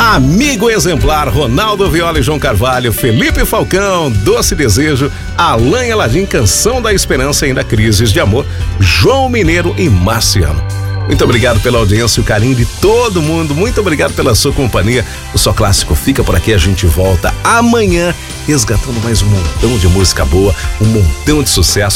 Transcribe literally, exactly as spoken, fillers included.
Amigo Exemplar, Ronaldo Viola e João Carvalho, Felipe Falcão, Doce Desejo, Alain Aladim, Canção da Esperança e ainda Crises de Amor, João Mineiro e Marciano. Muito obrigado pela audiência e o carinho de todo mundo. Muito obrigado pela sua companhia. O Só Clássico fica por aqui. A gente volta amanhã resgatando mais um montão de música boa, um montão de sucesso.